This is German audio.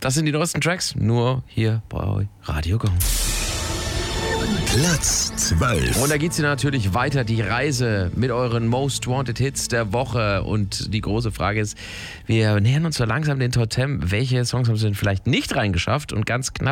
Das sind die neuesten Tracks, nur hier bei Radio Gong. Platz 12. Und da geht's hier natürlich weiter, die Reise mit euren Most Wanted Hits der Woche. Und die große Frage ist, wir nähern uns so langsam den Top 10. Welche Songs haben sie denn vielleicht nicht reingeschafft? Und ganz knapp